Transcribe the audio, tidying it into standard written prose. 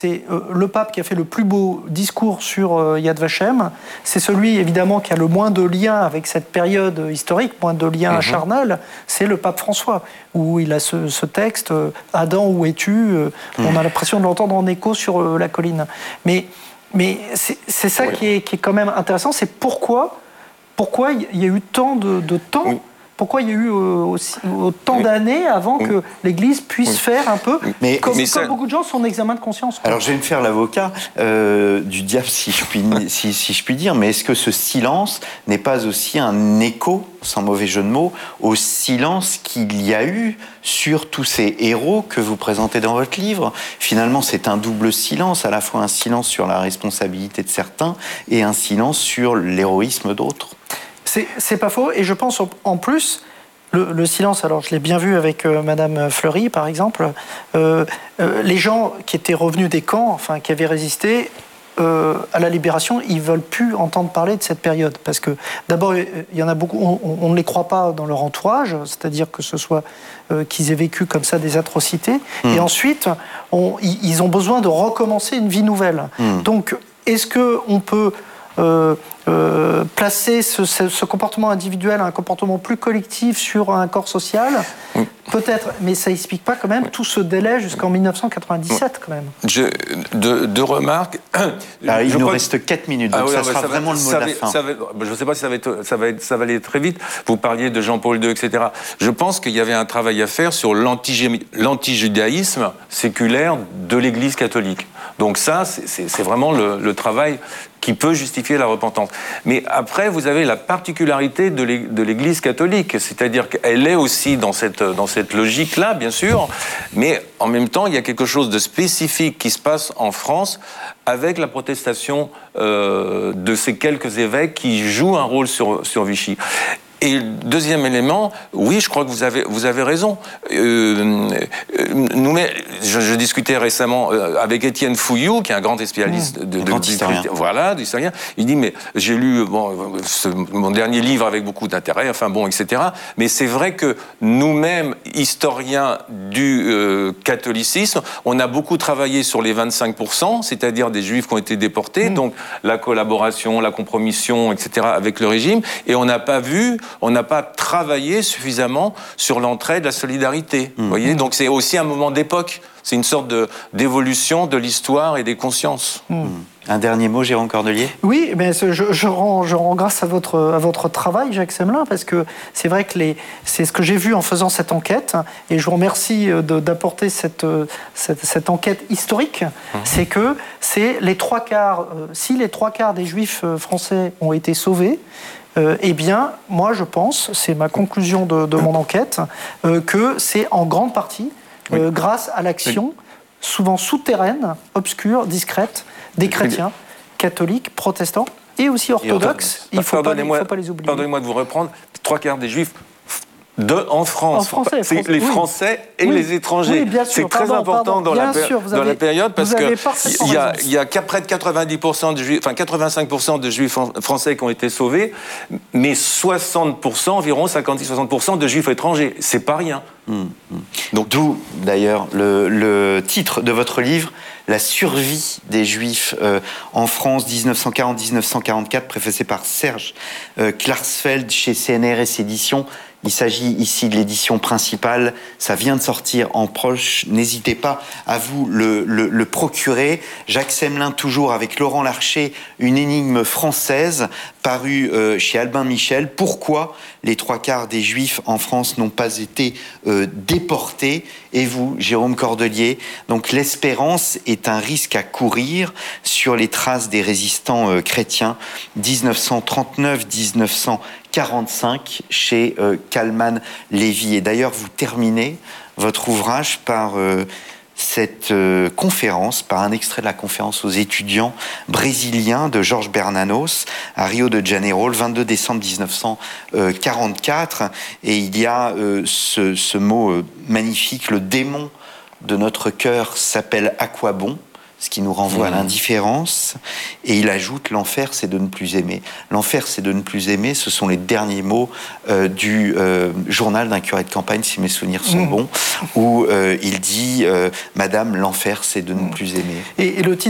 C'est le pape qui a fait le plus beau discours sur Yad Vashem. C'est celui, évidemment, qui a le moins de liens avec cette période historique, moins de liens charnels. C'est le pape François, où il a ce texte « Adam, où es-tu ?» On a l'impression de l'entendre en écho sur la colline. Mais c'est ça qui est quand même intéressant, c'est pourquoi il y a eu tant de temps. Pourquoi il y a eu autant d'années avant que l'Église puisse faire un peu, comme beaucoup de gens, son examen de conscience. Alors je vais me faire l'avocat du diable, si je puis dire, mais est-ce que ce silence n'est pas aussi un écho, sans mauvais jeu de mots, au silence qu'il y a eu sur tous ces héros que vous présentez dans votre livre? Finalement, c'est un double silence, à la fois un silence sur la responsabilité de certains et un silence sur l'héroïsme d'autres. C'est pas faux, et je pense en plus, le silence, alors je l'ai bien vu avec Madame Fleury par exemple, les gens qui étaient revenus des camps, enfin qui avaient résisté à la libération, ils veulent plus entendre parler de cette période, parce que d'abord il y en a beaucoup, on ne les croit pas dans leur entourage, c'est-à-dire que ce soit qu'ils aient vécu comme ça des atrocités, et ensuite ils ont besoin de recommencer une vie nouvelle. Donc est-ce qu'on peut placer ce comportement individuel à un comportement plus collectif sur un corps social, peut-être, mais ça n'explique pas quand même tout ce délai jusqu'en 1997 quand même. Deux remarques. Il nous reste 4 minutes, donc ça sera vraiment le mot de la fin. Je ne sais pas si ça va aller très vite. Vous parliez de Jean-Paul II, etc. Je pense qu'il y avait un travail à faire sur l'antijudaïsme séculaire de l'Église catholique. Donc ça, c'est vraiment le travail qui peut justifier la repentance. Mais après, vous avez la particularité de l'Église catholique, c'est-à-dire qu'elle est aussi dans cette logique-là, bien sûr, mais en même temps, il y a quelque chose de spécifique qui se passe en France avec la protestation de ces quelques évêques qui jouent un rôle sur Vichy. Et deuxième élément, oui, je crois que vous avez raison. Je discutais récemment avec Étienne Fouillou, qui est un grand spécialiste d'historien. Voilà, d'historien. Il dit, mais j'ai lu mon dernier livre avec beaucoup d'intérêt, etc. Mais c'est vrai que nous-mêmes, historiens du catholicisme, on a beaucoup travaillé sur les 25%, c'est-à-dire des juifs qui ont été déportés, donc la collaboration, la compromission, etc. avec le régime, et on n'a pas travaillé suffisamment sur l'entraide, la solidarité. Vous voyez, donc c'est aussi un moment d'époque. C'est une sorte d'évolution de l'histoire et des consciences. Un dernier mot, Jérôme Cordelier ? Oui, mais je rends grâce à votre travail, Jacques Semelin, parce que c'est vrai que c'est ce que j'ai vu en faisant cette enquête, et je vous remercie d'apporter cette enquête historique, c'est que c'est les 3/4, si les 3/4 des Juifs français ont été sauvés, eh bien, moi je pense, c'est ma conclusion de mon enquête, que c'est en grande partie grâce à l'action souvent souterraine, obscure, discrète, des chrétiens, catholiques, protestants et aussi orthodoxes. Il ne faut pas les oublier. Pardonnez-moi de vous reprendre, 3/4 des Juifs en France. C'est les Français et les étrangers. Oui, c'est très important dans la période parce qu'il y a près de 90% de Juifs, 85% de Juifs français qui ont été sauvés, mais 60%, environ 56-60% de Juifs étrangers. C'est pas rien. Donc d'où d'ailleurs le titre de votre livre, La survie des Juifs en France 1940-1944, préfacé par Serge Klarsfeld chez CNRS Éditions. Il s'agit ici de l'édition principale, ça vient de sortir en proche, n'hésitez pas à vous le procurer. Jacques Semelin, toujours avec Laurent Larcher, une énigme française, parue chez Albin Michel. Pourquoi les 3/4 des Juifs en France n'ont pas été déportés? Et vous, Jérôme Cordelier, donc l'espérance est un risque à courir sur les traces des résistants chrétiens 1939-1945 chez Kalman Levy. Et d'ailleurs, vous terminez votre ouvrage par cette conférence, par un extrait de la conférence aux étudiants brésiliens de Jorge Bernanos à Rio de Janeiro, le 22 décembre 1944. Et il y a ce mot magnifique, le démon de notre cœur s'appelle à quoi bon ? ce qui nous renvoie à l'indifférence. Et il ajoute, l'enfer, c'est de ne plus aimer. L'enfer, c'est de ne plus aimer. Ce sont les derniers mots du journal d'un curé de campagne, si mes souvenirs sont bons, où il dit, Madame, l'enfer, c'est de ne plus aimer. Et le titre